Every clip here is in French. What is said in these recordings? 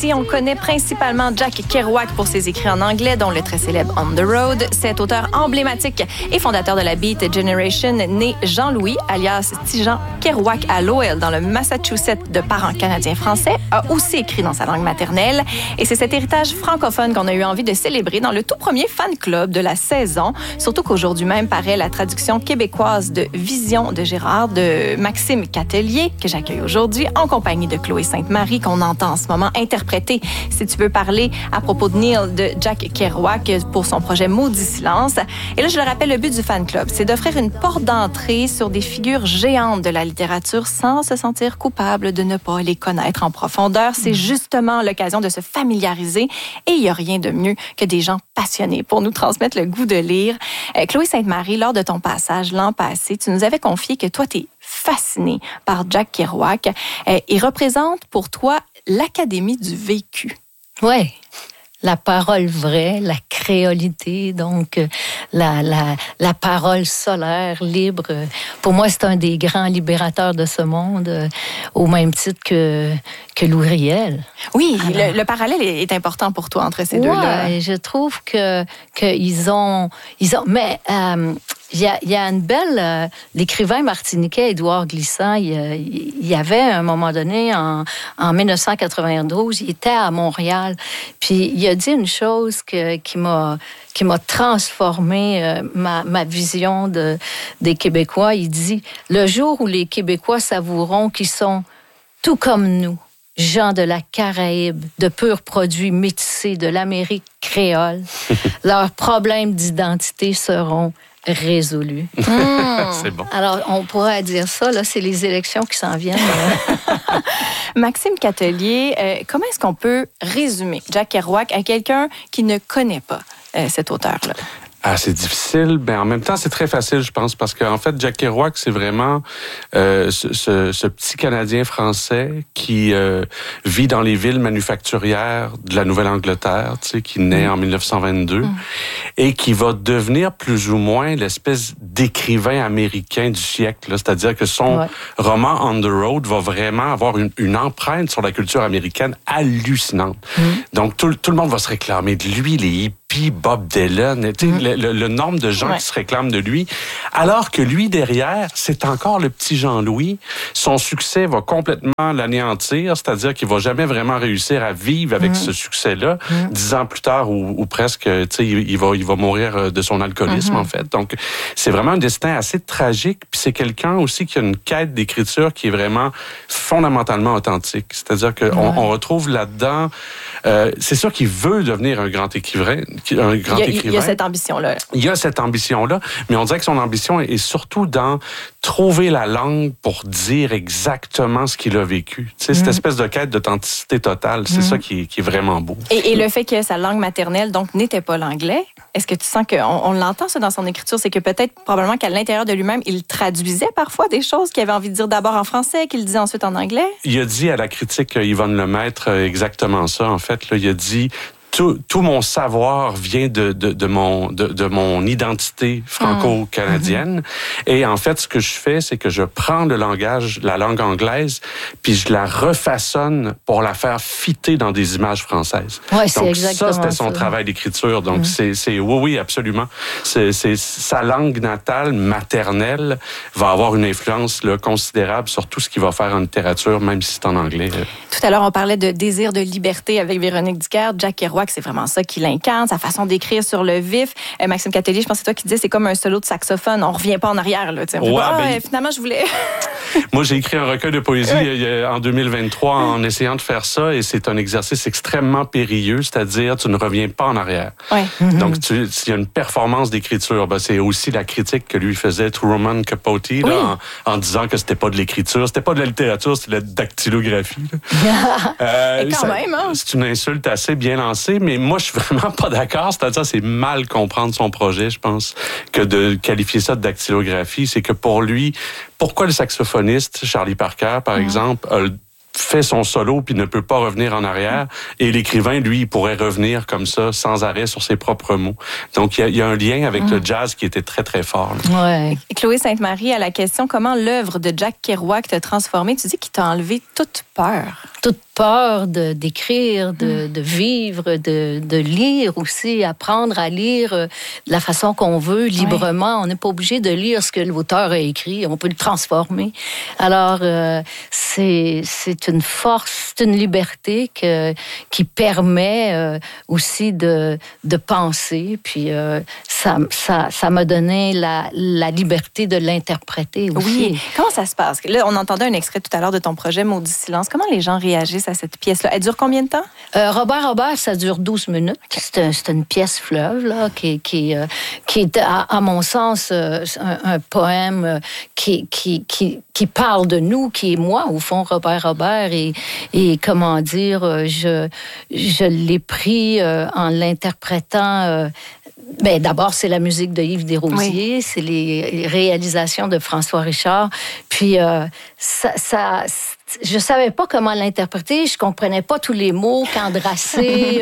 Ici, on connaît principalement Jack Kerouac pour ses écrits en anglais, dont le très célèbre On the Road. Cet auteur emblématique et fondateur de la Beat Generation, né Jean-Louis, alias Tijan Kerouac à Lowell, dans le Massachusetts, de parents canadiens-français, a aussi écrit dans sa langue maternelle. Et c'est cet héritage francophone qu'on a eu envie de célébrer dans le tout premier fan club de la saison. Surtout qu'aujourd'hui même paraît la traduction québécoise de Vision de Gérard de Maxime Catelier, que j'accueille aujourd'hui en compagnie de Chloé Sainte-Marie, qu'on entend en ce moment interpréter, si tu veux parler à propos de Neil de Jack Kerouac pour son projet Maudit Silence. Et là, je le rappelle, le but du fan club, c'est d'offrir une porte d'entrée sur des figures géantes de la littérature sans se sentir coupable de ne pas les connaître en profondeur. C'est justement l'occasion de se familiariser et il n'y a rien de mieux que des gens passionnés pour nous transmettre le goût de lire. Chloé Sainte-Marie, lors de ton passage l'an passé, tu nous avais confié que toi, tu es fascinée par Jack Kerouac. Il représente pour toi l'Académie du vécu. Oui, la parole vraie, la créolité, donc la parole solaire, libre. Pour moi, c'est un des grands libérateurs de ce monde, au même titre que Louis Riel. Oui, le parallèle est important pour toi entre ces deux-là. Oui, je trouve qu'ils ont... Mais... il y a une belle... l'écrivain martiniquais Édouard Glissant, il y avait à un moment donné, en 1992, il était à Montréal. Puis il a dit une chose qui m'a transformé ma vision des Québécois. Il dit, le jour où les Québécois savoureront qu'ils sont tout comme nous, gens de la Caraïbe, de purs produits métissés de l'Amérique créole, leurs problèmes d'identité seront résolus. C'est bon. Alors, on pourrait dire ça, là, c'est les élections qui s'en viennent. Maxime Catelier, comment est-ce qu'on peut résumer Jack Kerouac à quelqu'un qui ne connaît pas cet auteur-là? Ah, c'est difficile. En même temps, c'est très facile, je pense, parce qu'en fait, Jack Kerouac, c'est vraiment ce petit Canadien français qui vit dans les villes manufacturières de la Nouvelle-Angleterre, tu sais, qui naît en 1922 et qui va devenir plus ou moins l'espèce d'écrivain américain du siècle. Là. C'est-à-dire que son roman On the Road va vraiment avoir une empreinte sur la culture américaine hallucinante. Donc, tout le monde va se réclamer de lui, les hippies, Bob Dylan, le nombre de gens qui se réclament de lui, alors que lui, derrière, c'est encore le petit Jean-Louis. Son succès va complètement l'anéantir, c'est-à-dire qu'il va jamais vraiment réussir à vivre avec ce succès-là. 10 ans plus tard, ou presque, il va mourir de son alcoolisme, en fait. Donc, c'est vraiment un destin assez tragique, puis c'est quelqu'un aussi qui a une quête d'écriture qui est vraiment fondamentalement authentique. C'est-à-dire qu'on retrouve là-dedans... c'est sûr qu'il veut devenir un grand écrivain. Il y a cette ambition-là. Il y a cette ambition-là, mais on dirait que son ambition est surtout dans trouver la langue pour dire exactement ce qu'il a vécu. Tu sais, cette espèce de quête d'authenticité totale, c'est ça qui est vraiment beau. Et le fait que sa langue maternelle, donc, n'était pas l'anglais, est-ce que tu sens qu'on l'entend, ça, dans son écriture? C'est que peut-être, probablement qu'à l'intérieur de lui-même, il traduisait parfois des choses qu'il avait envie de dire d'abord en français, qu'il disait ensuite en anglais? Il a dit à la critique Yvonne Lemaître exactement ça, en fait. Là, il a dit... Tout mon savoir vient de mon identité franco-canadienne. Et en fait, ce que je fais, c'est que je prends la langue anglaise, puis je la refaçonne pour la faire fitter dans des images françaises. Ouais, c'est donc exactement ça, c'était son travail d'écriture. Donc oui, absolument. C'est sa langue natale, maternelle, va avoir une influence là, considérable sur tout ce qu'il va faire en littérature, même si c'est en anglais. Tout à l'heure, on parlait de désir de liberté avec Véronique Dicker. Jack Kerouac, c'est vraiment ça qui l'incarne, sa façon d'écrire sur le vif. Maxime Catelier, je pense que c'est toi qui disais, c'est comme un solo de saxophone. On revient pas en arrière. Là, finalement, je voulais... Moi, j'ai écrit un recueil de poésie en 2023 en essayant de faire ça, et c'est un exercice extrêmement périlleux, c'est-à-dire tu ne reviens pas en arrière. Donc, il y a une performance d'écriture. C'est aussi la critique que lui faisait Truman Capote là, en disant que c'était pas de l'écriture, c'était pas de la littérature, c'était de la dactylographie. C'est une insulte assez bien lancée, mais moi, je suis vraiment pas d'accord. C'est-à-dire, c'est mal comprendre son projet, je pense, que de qualifier ça de dactylographie. C'est que pour lui, pourquoi le saxophoniste Charlie Parker, par exemple, fait son solo puis ne peut pas revenir en arrière. Et l'écrivain, lui, il pourrait revenir comme ça, sans arrêt, sur ses propres mots. Donc, il y a un lien avec le jazz qui était très, très fort. Ouais. Chloé Sainte-Marie, à la question comment l'œuvre de Jack Kerouac t'a transformé, tu dis qu'il t'a enlevé toute peur. Toute peur d'écrire, de vivre, de lire aussi, apprendre à lire de la façon qu'on veut, librement. On n'est pas obligé de lire ce que l'auteur a écrit, on peut le transformer. Alors, c'est une force, c'est une liberté qui permet aussi de penser, puis ça m'a donné la liberté de l'interpréter aussi. Oui. Comment ça se passe? Là, on entendait un extrait tout à l'heure de ton projet Maudit silence. Comment les gens réagissent à cette pièce-là? Elle dure combien de temps? Robert, ça dure 12 minutes. C'est une pièce fleuve, là, qui est, à mon sens, un poème qui parle de nous, qui est moi, au fond, Robert. Et comment dire, je l'ai pris en l'interprétant... d'abord, c'est la musique de Yves Desrosiers, c'est les réalisations de François Richard. Puis, je savais pas comment l'interpréter, je comprenais pas tous les mots, Candracé,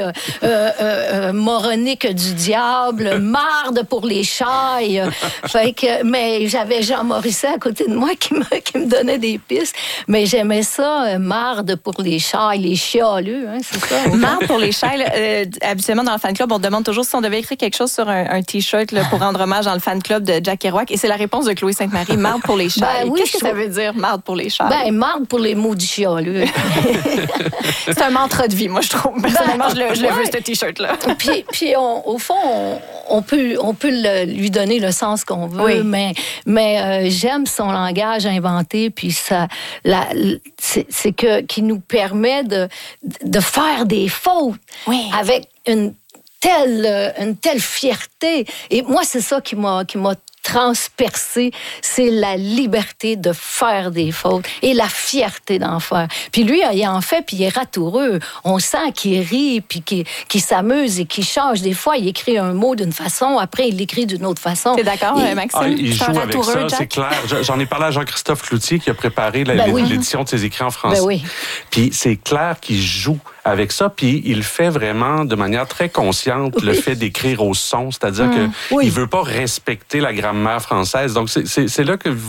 moronique du diable, marde pour les chailles. Mais j'avais Jean Morisset à côté de moi qui me donnait des pistes. Mais j'aimais ça, marde pour les chailles, les chialeux, hein, c'est ça. Marde pour les chailles. Habituellement, dans le fan club, on demande toujours si on devait écrire quelque chose sur un T-shirt là, pour rendre hommage dans le fan club de Jack Kerouac. Et c'est la réponse de Chloé Sainte-Marie, marde pour les chailles. Oui, qu'est-ce que ça veut dire, marde pour les chailles? Marde pour les maudits chialeux. C'est un mantra de vie, moi, je trouve. Personnellement, je le veux, ce T-shirt-là. Puis au fond, on peut lui donner le sens qu'on veut, mais j'aime son langage inventé, puis ça, c'est qui nous permet de faire des fautes avec une telle fierté. Et moi, c'est ça qui m'a transpercé, c'est la liberté de faire des fautes et la fierté d'en faire. Puis lui, il en fait, puis il est ratoureux. On sent qu'il rit, puis qu'il s'amuse et qu'il change. Des fois, il écrit un mot d'une façon, après, il l'écrit d'une autre façon. T'es d'accord, Maxime? Il joue avec ça, c'est clair. J'en ai parlé à Jean-Christophe Cloutier qui a préparé l'édition de ses écrits en français. Puis c'est clair qu'il joue avec ça, puis il fait vraiment de manière très consciente le fait d'écrire au son, c'est-à-dire qu'il veut pas respecter la grammaire française. Donc c'est là qu'il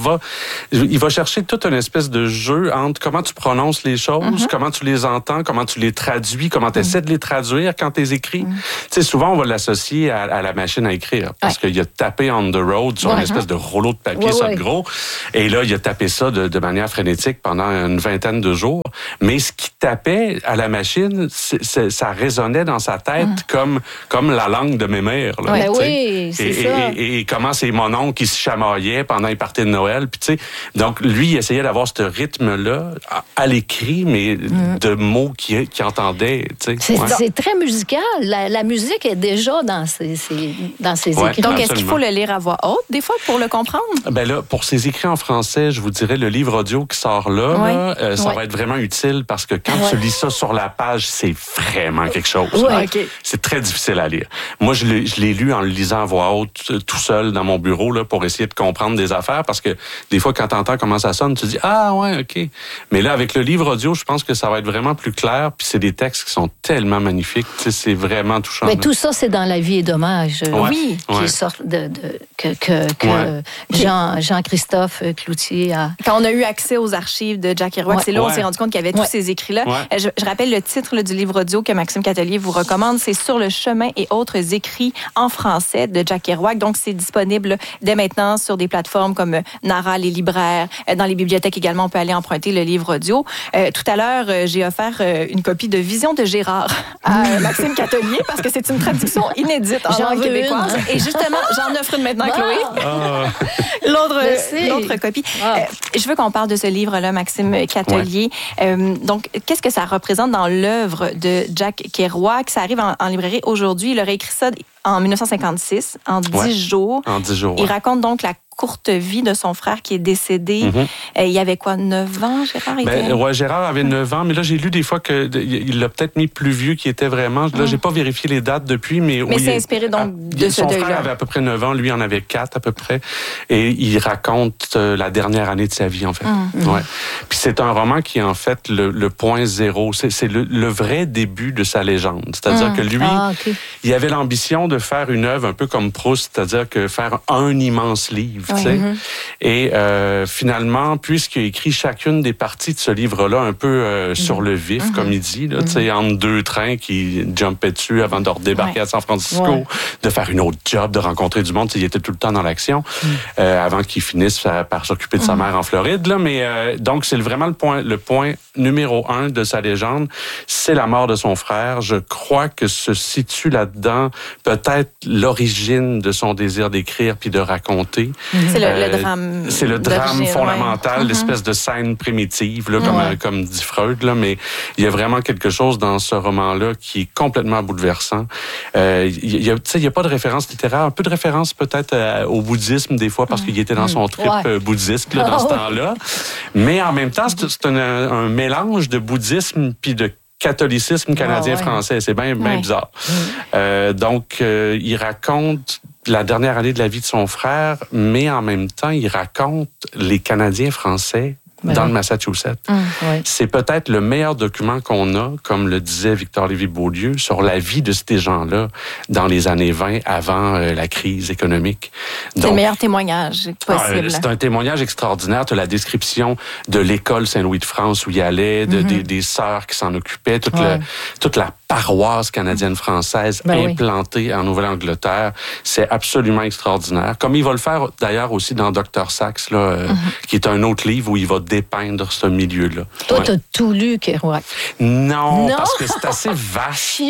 va chercher toute une espèce de jeu entre comment tu prononces les choses, comment tu les entends, comment tu les traduis, comment tu essaies de les traduire quand tu les écris. Tu sais, souvent on va l'associer à la machine à écrire parce qu'il a tapé on the road sur une espèce de rouleau de papier ça gros, et là il a tapé ça de manière frénétique pendant une vingtaine de jours. Mais ce qu'il tapait à la machine, ça résonnait dans sa tête comme la langue de mes mères. Là, c'est ça. Et comment c'est mon oncle qui se chamaillait pendant les parties de Noël. Puis, tu sais, donc, lui, il essayait d'avoir ce rythme-là à l'écrit, mais de mots qu'il entendait. C'est très musical. La musique est déjà dans ses écrits. Donc, est-ce qu'il faut le lire à voix haute, des fois, pour le comprendre? Ben là, pour ses écrits en français, je vous dirais, le livre audio qui sort là, ça va être vraiment utile parce que quand tu lis ça sur la page, c'est vraiment quelque chose. C'est très difficile à lire. Moi, je l'ai lu en le lisant à voix haute, tout seul dans mon bureau, là, pour essayer de comprendre des affaires, parce que des fois, quand tu entends comment ça sonne, tu dis « Ah, ouais, OK ». Mais là, avec le livre audio, je pense que ça va être vraiment plus clair, puis c'est des textes qui sont tellement magnifiques, c'est vraiment touchant. Mais tout ça, c'est dans La vie est dommage. Qui sort que Jean-Christophe Cloutier a... Quand on a eu accès aux archives de Jack Kerouac, c'est là où on s'est rendu compte qu'il y avait tous ces écrits-là. Je rappelle le titre du livre audio que Maxime Catelier vous recommande, c'est « Sur le chemin et autres écrits en français » de Jack Kerouac. Donc, c'est disponible dès maintenant sur des plateformes comme Nara, les libraires. Dans les bibliothèques également, on peut aller emprunter le livre audio. Tout à l'heure, j'ai offert une copie de Vision de Gérard à Maxime Catelier parce que c'est une traduction inédite en langue québécoise. Et justement, j'en offre une maintenant à Chloé. L'autre copie. Je veux qu'on parle de ce livre-là, Maxime Catelier. Donc, qu'est-ce que ça représente dans l'œuvre de Jack Kerouac? Ça arrive en librairie aujourd'hui. Il aurait écrit ça en 1956, en 10 jours. En 10 jours. Il raconte donc la courte vie de son frère qui est décédé. Il y avait quoi, 9 ans, Gérard? Gérard avait 9 ans, mais là, j'ai lu des fois qu'il l'a peut-être mis plus vieux qu'il était vraiment. Là, j'ai pas vérifié les dates depuis, mais c'est inspiré donc de ce deuil-là. Son frère avait à peu près 9 ans, lui en avait 4 à peu près, et il raconte la dernière année de sa vie, en fait. Ouais. Puis c'est un roman qui est en fait le point zéro. C'est le vrai début de sa légende. C'est-à-dire que lui, il avait l'ambition de faire une œuvre un peu comme Proust, c'est-à-dire que faire un immense livre, tu sais. Et finalement, puisqu'il a écrit chacune des parties de ce livre-là un peu sur le vif, comme il dit, tu sais, entre 2 trains qui jumpaient dessus avant de redébarquer à San Francisco, de faire une autre job, de rencontrer du monde. Il était tout le temps dans l'action avant qu'il finisse par s'occuper de sa mère en Floride. Là. Mais donc, c'est vraiment le point numéro 1 de sa légende. C'est la mort de son frère. Je crois que se situe là-dedans peut-être l'origine de son désir d'écrire puis de raconter. C'est le drame. C'est le drame fondamental, l'espèce de scène primitive, là, comme dit Freud. Là, mais il y a vraiment quelque chose dans ce roman-là qui est complètement bouleversant. Il y a pas de référence littéraire, un peu de référence peut-être au bouddhisme des fois parce qu'il était dans son trip bouddhiste là, dans ce temps-là. Mais en même temps, c'est un mélange de bouddhisme puis de catholicisme canadien-français. C'est bien bizarre. Donc, il raconte la dernière année de la vie de son frère, mais en même temps, il raconte les Canadiens français dans le Massachusetts. C'est peut-être le meilleur document qu'on a, comme le disait Victor Lévy-Beaulieu, sur la vie de ces gens-là dans les années 20, avant la crise économique. C'est le meilleur témoignage possible. C'est un témoignage extraordinaire. Tu as la description de l'école Saint-Louis de France où il allait, des sœurs qui s'en occupaient, toute la paroisse canadienne-française implantée en Nouvelle-Angleterre. C'est absolument extraordinaire. Comme il va le faire d'ailleurs aussi dans Dr. Sax, là, qui est un autre livre où il va dépeindre ce milieu-là. Toi, t'as tout lu, Kerouac? Non, parce que c'est assez vaste.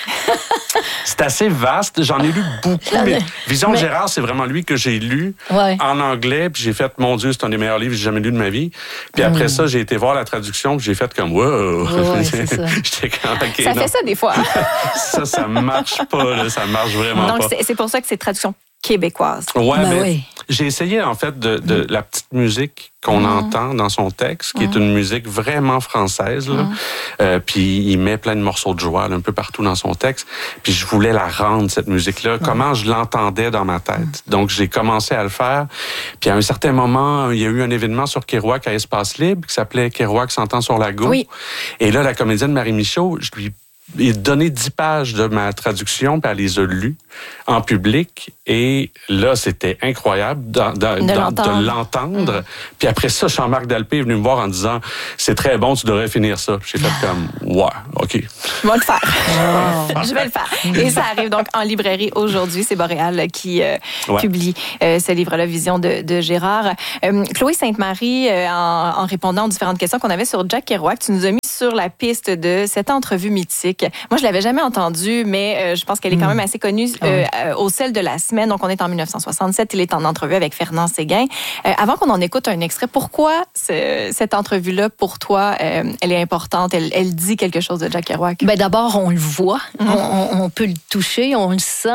C'est assez vaste. J'en ai lu beaucoup. Mais Vision Gérard, c'est vraiment lui que j'ai lu en anglais. Puis j'ai fait, mon Dieu, c'est un des meilleurs livres que j'ai jamais lu de ma vie. Puis après ça, j'ai été voir la traduction. Puis j'ai fait comme, wow. C'est ça. J'étais comme, okay, ça fait ça des fois. ça marche pas. Là, ça marche vraiment pas. Donc, c'est pour ça que c'est traduction québécoise. J'ai essayé, en fait, de la petite musique qu'on entend dans son texte, qui est une musique vraiment française. Là. Puis il met plein de morceaux de joie là, un peu partout dans son texte. Puis je voulais la rendre, cette musique-là, comment je l'entendais dans ma tête. Donc j'ai commencé à le faire. Puis à un certain moment, il y a eu un événement sur Kerouac à Espace Libre qui s'appelait Kerouac s'entend sur la go. Et là, la comédienne Marie Michaud, je lui ai donné 10 pages de ma traduction, puis elle les a lues en public. Et là, c'était incroyable de l'entendre. Puis après ça, Jean-Marc Dalpé est venu me voir en disant « C'est très bon, tu devrais finir ça. » J'ai fait comme « Ouais, OK. » Je vais le faire. Je vais le faire. Et ça arrive donc en librairie aujourd'hui. C'est Boréal qui publie ce livre-là, Vision de Gérard. Chloé Sainte-Marie, en répondant aux différentes questions qu'on avait sur Jack Kerouac, tu nous as mis sur la piste de cette entrevue mythique. Moi, je l'avais jamais entendue, mais je pense qu'elle est quand même assez connue au sel de la semaine. Donc, on est en 1967. Il est en entrevue avec Fernand Séguin. Avant qu'on en écoute un extrait, pourquoi cette entrevue-là, pour toi, elle est importante? Elle dit quelque chose de Jack Kerouac? Ben, d'abord, on le voit. On peut le toucher, on le sent.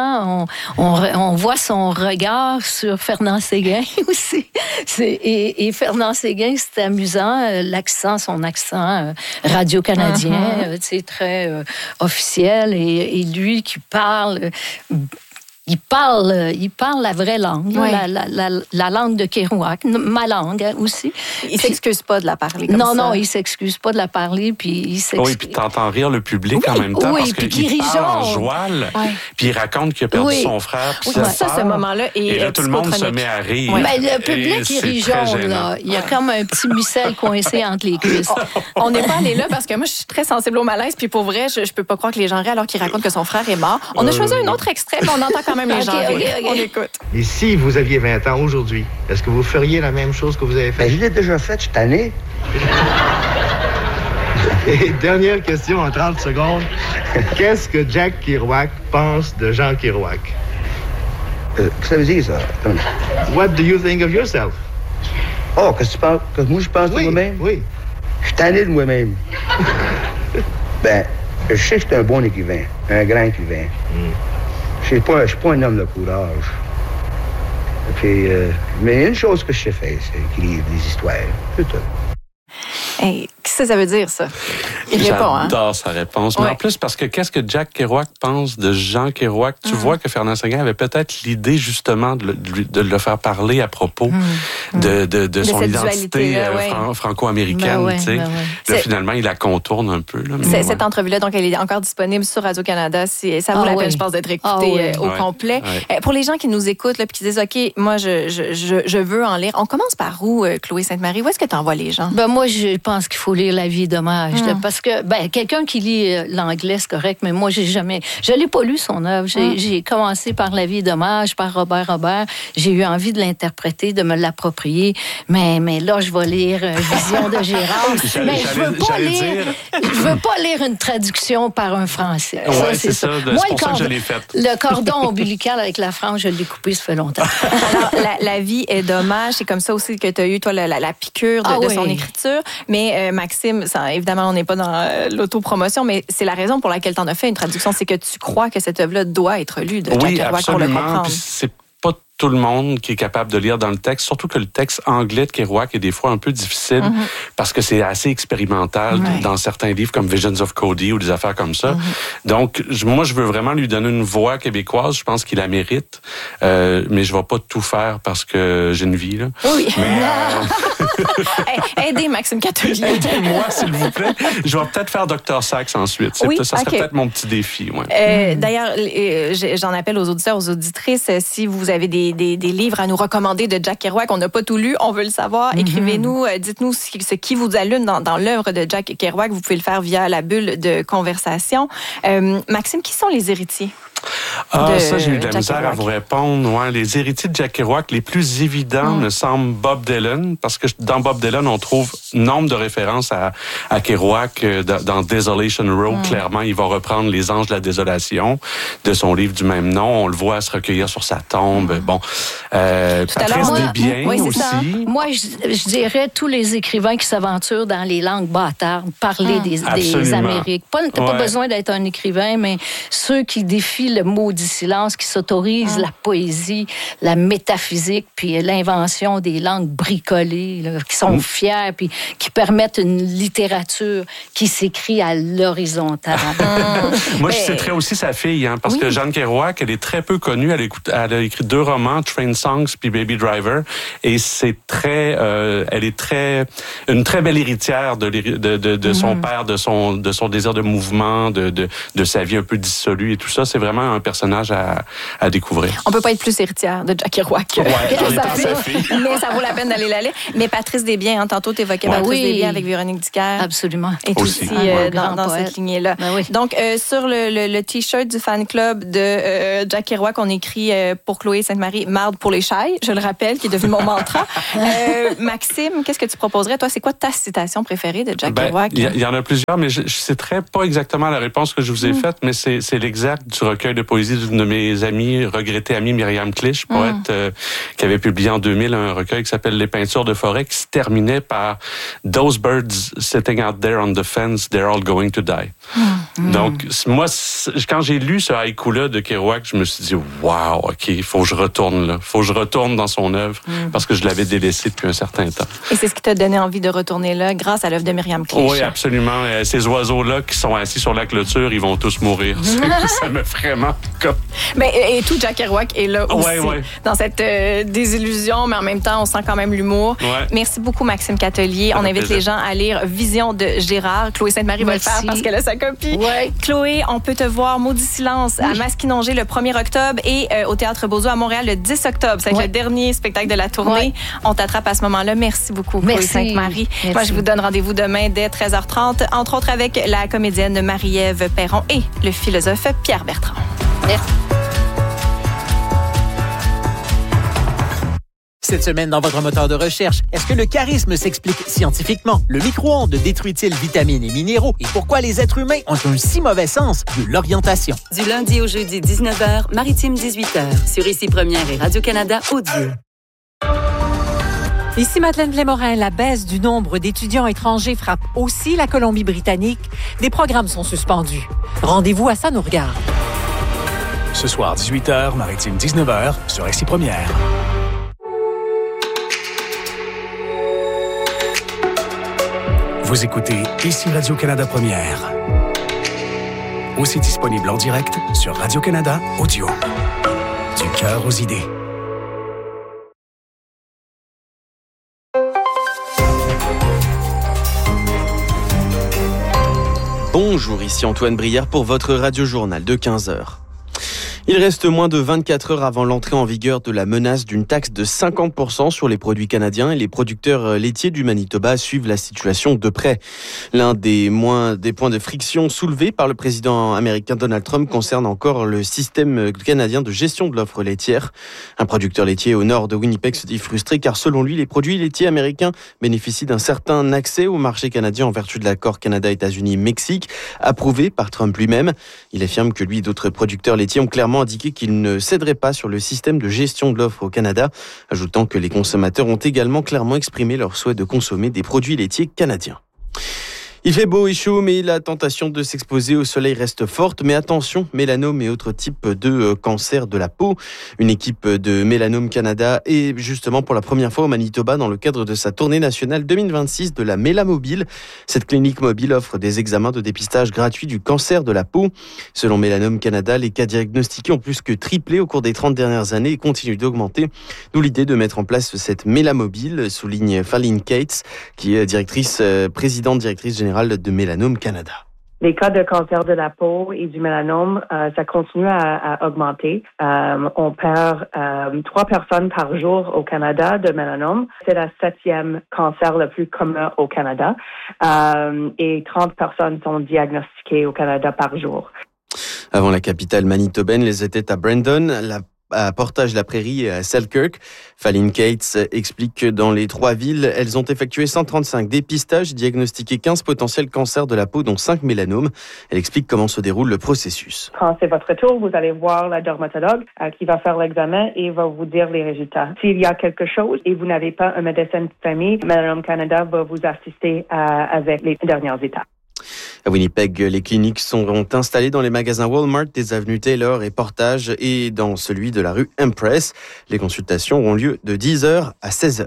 On voit son regard sur Fernand Séguin aussi. Et Fernand Séguin, c'est amusant. Son accent radio-canadien, c'est très officiel. Et lui qui parle... Il parle la vraie langue, la langue de Kerouac, ma langue aussi. Il s'excuse pas de la parler comme ça. Non, il s'excuse pas de la parler, puis il s'excuse. Oui, puis t'entends rire le public en même temps, parce qu'il parle en joual, puis il raconte qu'il a perdu son frère, puis ce moment-là et là, tout le monde se met à rire. Ben, le public, il rit jaune, là. Il y a comme un petit micelle coincé entre les cuisses. On n'est pas allé là, parce que moi, je suis très sensible au malaise, puis pour vrai, je peux pas croire que les gens rient alors qu'ils racontent que son frère est mort. On a choisi un autre extrait, mais on entend quand même les gens rire. On écoute. Et si vous aviez 20 ans aujourd'hui, est-ce que vous feriez la même chose que vous avez fait? Ben, je l'ai déjà fait, je suis tanné. Et dernière question en 30 secondes. Qu'est-ce que Jack Kerouac pense de Jean Kerouac? Qu'est-ce que ça veut dire, ça? What do you think of yourself? Oh, qu'est-ce que tu penses? Que moi, je pense de moi-même? Oui. Je suis tanné de moi-même. Ben, je sais que je suis un bon écrivain, un grand écrivain. Je suis pas un homme de courage. Puis, mais une chose que je sais faire, c'est écrire des histoires. C'est tout. Hey, qu'est-ce que ça veut dire, ça? Il répond, hein? J'adore sa réponse. Mais en plus, parce que qu'est-ce que Jack Kerouac pense de Jean Kerouac? Tu vois que Fernand Séguin avait peut-être l'idée, justement, de le faire parler à propos de son identité franco-américaine. Là, finalement, il la contourne un peu. Là, cette entrevue-là, donc, elle est encore disponible sur Radio-Canada. Ça vaut la peine, je pense, d'être écoutée au complet. Pour les gens qui nous écoutent et qui disent, OK, moi, je veux en lire. On commence par où, Chloé Sainte-Marie? Où est-ce que tu envoies les gens? Moi, je pense qu'il faut lire La vie d'hommage. Parce que, quelqu'un qui lit l'anglais, c'est correct, mais moi, je l'ai pas lu, son œuvre. J'ai commencé par La vie d'hommage, par Robert Robert. J'ai eu envie de l'interpréter, de me l'approprier. Mais là, je vais lire Vision de Gérard. Mais je veux pas lire une traduction par un Français. Oui, c'est ça. C'est pour ça que je l'ai fait. Le cordon ombilical avec la France, je l'ai coupé, ça fait longtemps. Alors, la vie est dommage. C'est comme ça aussi que tu as eu, toi, la piqûre de son écriture. Mais Maxime, évidemment, on n'est pas dans l'autopromotion, mais c'est la raison pour laquelle tu en as fait une traduction. C'est que tu crois que cette œuvre-là doit être lue de Jack Kerouac pour le comprendre. Puis c'est pas tout le monde qui est capable de lire dans le texte, surtout que le texte anglais de Kerouac est des fois un peu difficile parce que c'est assez expérimental dans certains livres comme Visions of Cody ou des affaires comme ça. Donc, moi, je veux vraiment lui donner une voix québécoise. Je pense qu'il la mérite, mais je vais pas tout faire parce que j'ai une vie, là. Oui. Aidez Maxime Catelier. Aidez-moi, s'il vous plaît. Je vais peut-être faire Dr. Sax ensuite. Ça serait peut-être mon petit défi. D'ailleurs, j'en appelle aux auditeurs, aux auditrices, si vous avez des livres à nous recommander de Jack Kerouac, on n'a pas tout lu, on veut le savoir. Écrivez-nous, dites-nous ce qui vous allume dans l'œuvre de Jack Kerouac. Vous pouvez le faire via la bulle de conversation. Maxime, qui sont les héritiers? Ça, j'ai eu de la misère à vous répondre. Les héritiers de Jack Kerouac, les plus évidents me semblent Bob Dylan, parce que dans Bob Dylan, on trouve nombre de références à Kerouac dans Desolation Row. Clairement, il va reprendre Les Anges de la Désolation de son livre du même nom. On le voit se recueillir sur sa tombe. Patrice Desbiens aussi. Moi, je dirais tous les écrivains qui s'aventurent dans les langues bâtardes, parler des Amériques. T'as pas besoin d'être un écrivain, mais ceux qui défient le maudit silence, qui s'autorise la poésie, la métaphysique, puis l'invention des langues bricolées, là, qui sont fiers, puis qui permettent une littérature qui s'écrit à l'horizontale. Moi, je citerais aussi sa fille, parce que Jeanne Kerouac, elle est très peu connue. Elle a écrit 2 romans, Train Songs puis Baby Driver, et c'est elle est une très belle héritière de son père, de son désir de mouvement, de sa vie un peu dissolue et tout ça. C'est vraiment un personnage à découvrir. On peut pas être plus héritière de Jack Kerouac. Mais ça vaut la peine d'aller la lire. Mais Patrice Desbiens, tantôt tu évoquais Patrice Desbiens avec Véronique Dicker. Absolument. Et aussi dans cette lignée-là. Donc, sur le T-shirt du fan club de Jack Kerouac, on écrit pour Chloé Sainte-Marie, marde pour les chailles, je le rappelle, qui est devenu mon mantra. Maxime, qu'est-ce que tu proposerais? Toi, c'est quoi ta citation préférée de Jack Kerouac? Il y en a plusieurs, mais je ne citerai pas exactement la réponse que je vous ai faite, mais c'est l'exact du recueil de poésie d'une de mes amies, regrettée amie Myriam Clich, poète qui avait publié en 2000 un recueil qui s'appelle Les peintures de forêt, qui se terminait par Those birds sitting out there on the fence, they're all going to die. Donc, moi, quand j'ai lu ce haïku-là de Kerouac, je me suis dit, wow, OK, il faut que je retourne là. Il faut que je retourne dans son œuvre parce que je l'avais délaissé depuis un certain temps. Et c'est ce qui t'a donné envie de retourner là grâce à l'œuvre de Myriam Clich. Oui, absolument. Ces oiseaux-là qui sont assis sur la clôture, ils vont tous mourir. Ça me vraiment comme... Et tout Jack Kerouac est là aussi. Dans cette désillusion, mais en même temps, on sent quand même l'humour. Merci beaucoup, Maxime Catelier. On invite les gens à lire Vision de Gérard. Chloé Sainte-Marie va le faire parce qu'elle a sa copie. Chloé, on peut te voir Maudit Silence à Masquinongé le 1er octobre et au Théâtre Beauzou à Montréal le 10 octobre. C'est le dernier spectacle de la tournée. On t'attrape à ce moment-là. Merci beaucoup, Chloé Sainte-Marie. Moi, je vous donne rendez-vous demain dès 13h30, entre autres avec la comédienne Marie-Ève Perron et le philosophe Pierre Bertrand. Merci. Cette semaine, dans votre moteur de recherche, est-ce que le charisme s'explique scientifiquement? Le micro-ondes détruit-il vitamines et minéraux? Et pourquoi les êtres humains ont un si mauvais sens de l'orientation? Du lundi au jeudi, 19h, Maritime 18h, sur Ici Première et Radio-Canada Audio. Ici Madeleine Blais-Morin, la baisse du nombre d'étudiants étrangers frappe aussi la Colombie-Britannique. Des programmes sont suspendus. Rendez-vous à Ça nous regarde. Ce soir, 18h, Maritime 19h, sur Ici Première. Vous écoutez Ici Radio-Canada Première. Aussi disponible en direct sur Radio-Canada Audio. Du cœur aux idées. Bonjour, ici Antoine Brière pour votre radio-journal de 15h. Il reste moins de 24 heures avant l'entrée en vigueur de la menace d'une taxe de 50% sur les produits canadiens et les producteurs laitiers du Manitoba suivent la situation de près. L'un des points de friction soulevés par le président américain Donald Trump concerne encore le système canadien de gestion de l'offre laitière. Un producteur laitier au nord de Winnipeg se dit frustré car selon lui, les produits laitiers américains bénéficient d'un certain accès au marché canadien en vertu de l'accord Canada-États-Unis-Mexique approuvé par Trump lui-même. Il affirme que lui et d'autres producteurs laitiers ont clairement indiqué qu'il ne céderait pas sur le système de gestion de l'offre au Canada, ajoutant que les consommateurs ont également clairement exprimé leur souhait de consommer des produits laitiers canadiens. Il fait beau et chaud, mais la tentation de s'exposer au soleil reste forte. Mais attention, mélanome et autres types de cancer de la peau. Une équipe de Mélanome Canada est justement pour la première fois au Manitoba dans le cadre de sa tournée nationale 2026 de la Mélamobile. Cette clinique mobile offre des examens de dépistage gratuits du cancer de la peau. Selon Mélanome Canada, les cas diagnostiqués ont plus que triplé au cours des 30 dernières années et continuent d'augmenter. D'où l'idée de mettre en place cette Mélamobile, souligne Faline Cates, qui est présidente directrice générale de Mélanome Canada. Les cas de cancer de la peau et du mélanome, ça continue à augmenter. On perd 3 personnes par jour au Canada de mélanome. C'est le 7e cancer le plus commun au Canada. Et 30 personnes sont diagnostiquées au Canada par jour. Avant la capitale manitobaine, les étaient à Brandon, à Portage-la-Prairie et à Selkirk. Faline Cates explique que dans les 3 villes, elles ont effectué 135 dépistages et diagnostiqué 15 potentiels cancers de la peau, dont 5 mélanomes. Elle explique comment se déroule le processus. Quand c'est votre tour, vous allez voir la dermatologue qui va faire l'examen et va vous dire les résultats. S'il y a quelque chose et vous n'avez pas un médecin de famille, Mélanome Canada va vous assister avec les dernières étapes. À Winnipeg, les cliniques seront installées dans les magasins Walmart des avenues Taylor et Portage et dans celui de la rue Empress. Les consultations auront lieu de 10h à 16h.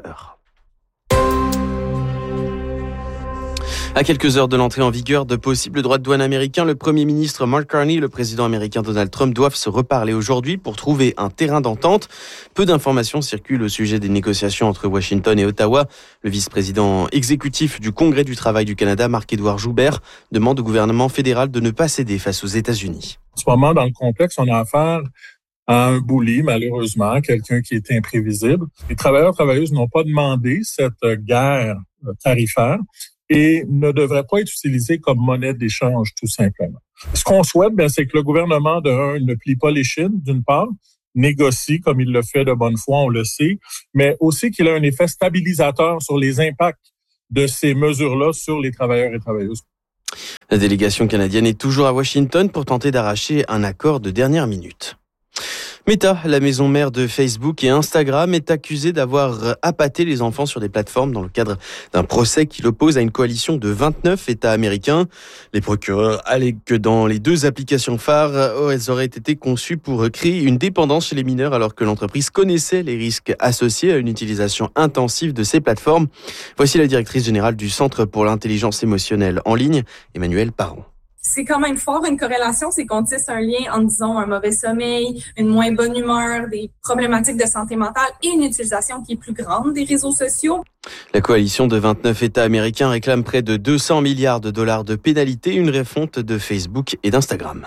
À quelques heures de l'entrée en vigueur de possibles droits de douane américains, le Premier ministre Mark Carney et le président américain Donald Trump doivent se reparler aujourd'hui pour trouver un terrain d'entente. Peu d'informations circulent au sujet des négociations entre Washington et Ottawa. Le vice-président exécutif du Congrès du travail du Canada, Marc-Édouard Joubert, demande au gouvernement fédéral de ne pas céder face aux États-Unis. En ce moment, dans le complexe, on a affaire à un bully, malheureusement, quelqu'un qui est imprévisible. Les travailleurs-travailleuses n'ont pas demandé cette guerre tarifaire et ne devrait pas être utilisé comme monnaie d'échange, tout simplement. Ce qu'on souhaite, c'est que le gouvernement, ne plie pas les chines, d'une part, négocie comme il le fait de bonne foi, on le sait, mais aussi qu'il ait un effet stabilisateur sur les impacts de ces mesures-là sur les travailleurs et travailleuses. La délégation canadienne est toujours à Washington pour tenter d'arracher un accord de dernière minute. Meta, la maison mère de Facebook et Instagram, est accusée d'avoir appâté les enfants sur des plateformes dans le cadre d'un procès qui l'oppose à une coalition de 29 États américains. Les procureurs allèguent que dans les 2 applications phares, elles auraient été conçues pour créer une dépendance chez les mineurs alors que l'entreprise connaissait les risques associés à une utilisation intensive de ces plateformes. Voici la directrice générale du Centre pour l'intelligence émotionnelle en ligne, Emmanuelle Parent. C'est quand même fort une corrélation, c'est qu'on tisse un lien entre, disons, un mauvais sommeil, une moins bonne humeur, des problématiques de santé mentale et une utilisation qui est plus grande des réseaux sociaux. La coalition de 29 États américains réclame près de 200 milliards de dollars de pénalités, une refonte de Facebook et d'Instagram.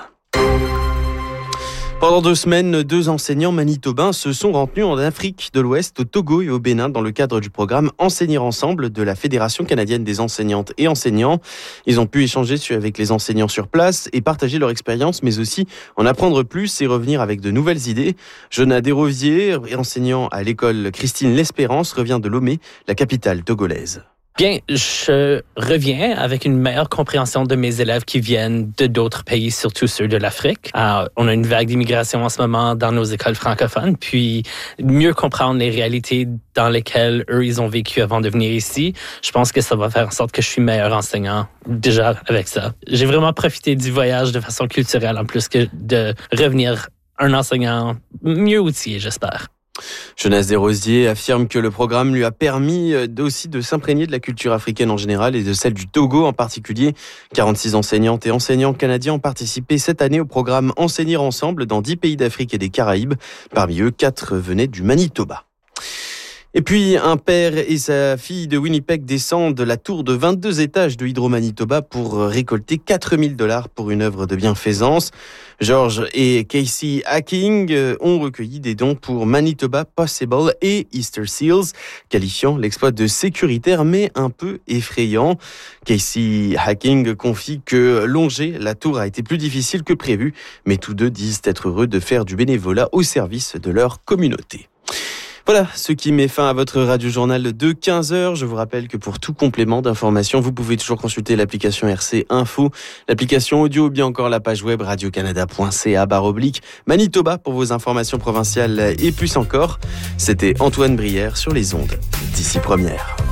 Pendant 2 semaines, 2 enseignants manitobains se sont rendus en Afrique de l'Ouest, au Togo et au Bénin, dans le cadre du programme Enseigner ensemble de la Fédération canadienne des enseignantes et enseignants. Ils ont pu échanger avec les enseignants sur place et partager leur expérience, mais aussi en apprendre plus et revenir avec de nouvelles idées. Jonah Desrosiers, enseignant à l'école Christine L'Espérance, revient de Lomé, la capitale togolaise. Bien, je reviens avec une meilleure compréhension de mes élèves qui viennent de d'autres pays, surtout ceux de l'Afrique. On a une vague d'immigration en ce moment dans nos écoles francophones, puis mieux comprendre les réalités dans lesquelles eux, ils ont vécu avant de venir ici. Je pense que ça va faire en sorte que je suis meilleur enseignant déjà avec ça. J'ai vraiment profité du voyage de façon culturelle en plus que de revenir un enseignant mieux outillé, j'espère. Jonas Desrosiers affirme que le programme lui a permis aussi de s'imprégner de la culture africaine en général et de celle du Togo en particulier. 46 enseignantes et enseignants canadiens ont participé cette année au programme Enseigner ensemble dans 10 pays d'Afrique et des Caraïbes. Parmi eux, 4 venaient du Manitoba. Et puis, un père et sa fille de Winnipeg descendent la tour de 22 étages de Hydro-Manitoba pour récolter $4,000 pour une œuvre de bienfaisance. George et Casey Hacking ont recueilli des dons pour Manitoba Possible et Easter Seals, qualifiant l'exploit de sécuritaire mais un peu effrayant. Casey Hacking confie que longer la tour a été plus difficile que prévu, mais tous deux disent être heureux de faire du bénévolat au service de leur communauté. Voilà ce qui met fin à votre radio-journal de 15h. Je vous rappelle que pour tout complément d'information, vous pouvez toujours consulter l'application RC Info, l'application audio ou bien encore la page web radiocanada.ca/Manitoba pour vos informations provinciales et plus encore. C'était Antoine Brière sur les ondes d'ici première.